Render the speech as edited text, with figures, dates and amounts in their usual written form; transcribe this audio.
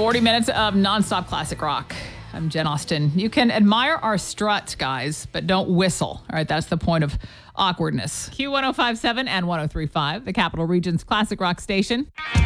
40 minutes of nonstop classic rock. I'm Jen Austen. You can admire our strut, guys, but don't whistle. All right, that's the point of awkwardness. Q1057 and 1035, the Capital Region's classic rock station.